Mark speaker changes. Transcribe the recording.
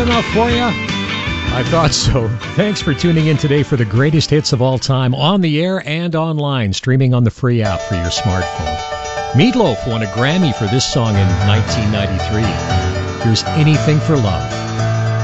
Speaker 1: enough for you? I thought so. Thanks for tuning in today for the greatest hits of all time, on the air and online, streaming on the free app for your smartphone. Meatloaf won a Grammy for this song in 1993. Here's Anything for Love.